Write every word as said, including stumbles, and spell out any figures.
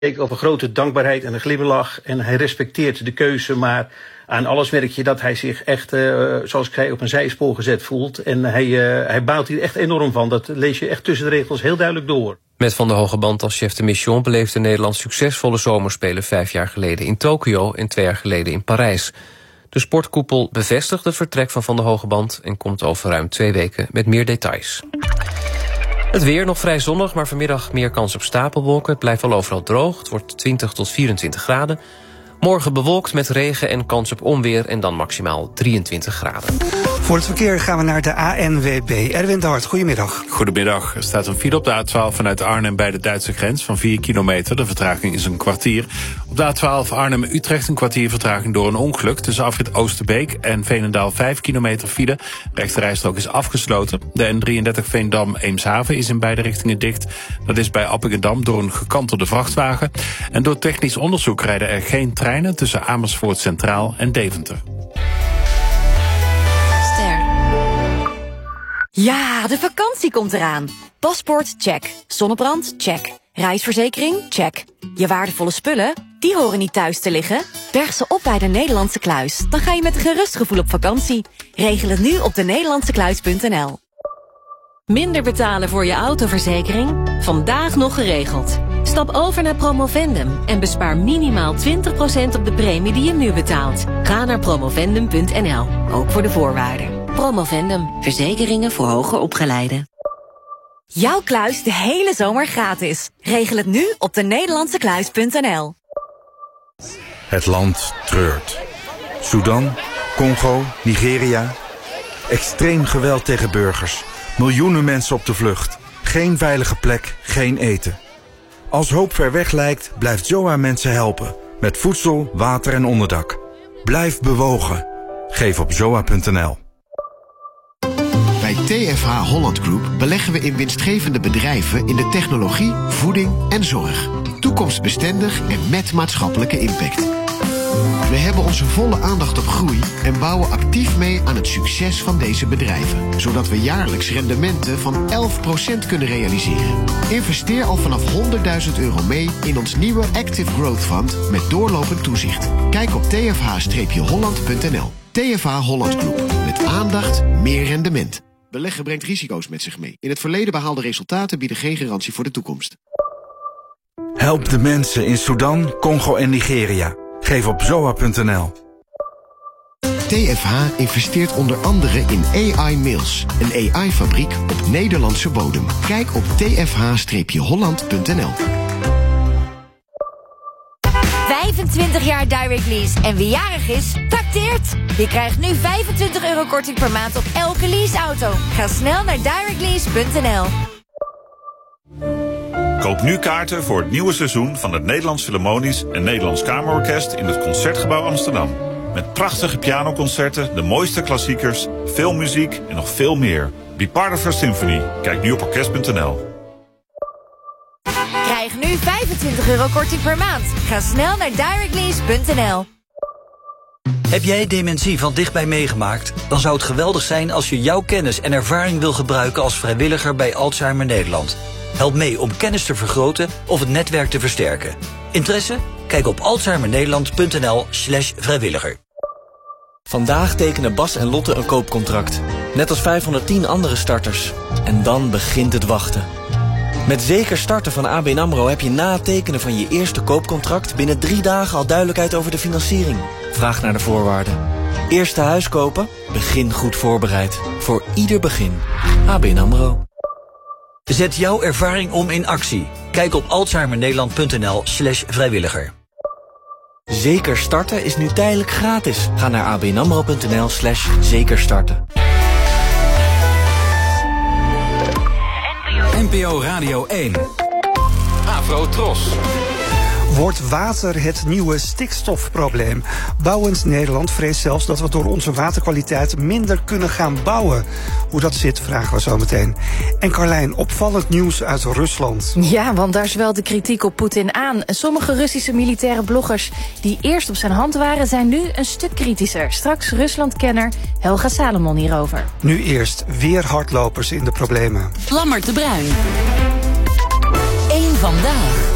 Op een grote dankbaarheid en een glimlach. En hij respecteert de keuze, maar aan alles merk je dat hij zich echt, uh, zoals ik zei, op een zijspoor gezet voelt. En hij, uh, hij baalt hier echt enorm van. Dat lees je echt tussen de regels heel duidelijk door. Met Van der Hogeband als chef de mission beleefde Nederland succesvolle zomerspelen vijf jaar geleden in Tokio en twee jaar geleden in Parijs. De sportkoepel bevestigt het vertrek van Van der Hogeband en komt over ruim twee weken met meer details. Het weer nog vrij zonnig, maar vanmiddag meer kans op stapelwolken. Het blijft wel overal droog. Het wordt twintig tot vierentwintig graden. Morgen bewolkt met regen en kans op onweer en dan maximaal drieëntwintig graden. Voor het verkeer gaan we naar de A N W B. Erwin de Hart, goedemiddag. Goedemiddag. Er staat een file op de A twaalf vanuit Arnhem bij de Duitse grens van vier kilometer. De vertraging is een kwartier. Op de A twaalf Arnhem-Utrecht een kwartier vertraging door een ongeluk. Tussen afrit Oosterbeek en Veenendaal vijf kilometer file. De rechterrijstrook is afgesloten. De N drieëndertig Veendam-Eemshaven is in beide richtingen dicht. Dat is bij Appingedam door een gekantelde vrachtwagen. En door technisch onderzoek rijden er geen treinen tussen Amersfoort Centraal en Deventer. Ja, de vakantie komt eraan. Paspoort, check. Zonnebrand, check. Reisverzekering, check. Je waardevolle spullen, die horen niet thuis te liggen. Berg ze op bij de Nederlandse Kluis. Dan ga je met een gerust gevoel op vakantie. Regel het nu op de nederlandse kluis punt n l. Minder betalen voor je autoverzekering? Vandaag nog geregeld. Stap over naar Promovendum en bespaar minimaal twintig procent op de premie die je nu betaalt. Ga naar promovendum punt n l, ook voor de voorwaarden. Promovendum, verzekeringen voor hoger opgeleiden. Jouw kluis de hele zomer gratis. Regel het nu op de nederlandse kluis punt n l. Het land treurt. Sudan, Congo, Nigeria. Extreem geweld tegen burgers. Miljoenen mensen op de vlucht. Geen veilige plek, geen eten. Als hoop ver weg lijkt, blijft Z O A mensen helpen. Met voedsel, water en onderdak. Blijf bewogen. Geef op zoa punt n l. Bij T F H Holland Group beleggen we in winstgevende bedrijven in de technologie, voeding en zorg. Toekomstbestendig en met maatschappelijke impact. We hebben onze volle aandacht op groei en bouwen actief mee aan het succes van deze bedrijven. Zodat we jaarlijks rendementen van elf procent kunnen realiseren. Investeer al vanaf honderdduizend euro mee in ons nieuwe Active Growth Fund met doorlopend toezicht. Kijk op t f h holland punt n l. T F H Holland Group. Met aandacht, meer rendement. Beleggen brengt risico's met zich mee. In het verleden behaalde resultaten bieden geen garantie voor de toekomst. Help de mensen in Sudan, Congo en Nigeria. Geef op zoa punt n l. T F H investeert onder andere in A I Mills, een A I-fabriek op Nederlandse bodem. Kijk op t f h holland punt n l. vijfentwintig jaar Direct Lease en wie jarig is, trakteert. Je krijgt nu vijfentwintig euro korting per maand op elke leaseauto. Ga snel naar direct lease punt n l. Koop nu kaarten voor het nieuwe seizoen van het Nederlands Philharmonisch en Nederlands Kamerorkest in het Concertgebouw Amsterdam. Met prachtige pianoconcerten, de mooiste klassiekers, veel muziek en nog veel meer. Be part of our symphony. Kijk nu op orkest punt n l. Krijg nu vijfentwintig euro korting per maand. Ga snel naar direct lease punt n l. Heb jij dementie van dichtbij meegemaakt? Dan zou het geweldig zijn als je jouw kennis en ervaring wil gebruiken als vrijwilliger bij Alzheimer Nederland. Help mee om kennis te vergroten of het netwerk te versterken. Interesse? Kijk op alzheimernederland punt n l slash vrijwilliger. Vandaag tekenen Bas en Lotte een koopcontract. Net als vijfhonderdtien andere starters. En dan begint het wachten. Met Zeker Starten van A B N AMRO heb je na het tekenen van je eerste koopcontract binnen drie dagen al duidelijkheid over de financiering. Vraag naar de voorwaarden. Eerste huis kopen? Begin goed voorbereid. Voor ieder begin. A B N AMRO. Zet jouw ervaring om in actie. Kijk op alzheimernederland punt n l slash vrijwilliger. Zeker Starten is nu tijdelijk gratis. Ga naar a b n amro punt n l slash zeker starten. N P O Radio één. Afro Tros. Wordt water het nieuwe stikstofprobleem? Bouwend Nederland vreest zelfs dat we door onze waterkwaliteit minder kunnen gaan bouwen. Hoe dat zit, vragen we zo meteen. En Carlijn, opvallend nieuws uit Rusland. Ja, want daar zwelt de kritiek op Poetin aan. Sommige Russische militaire bloggers die eerst op zijn hand waren, zijn nu een stuk kritischer. Straks Ruslandkenner Helga Salomon hierover. Nu eerst weer hardlopers in de problemen. Lammert de Bruin. Eén vandaag.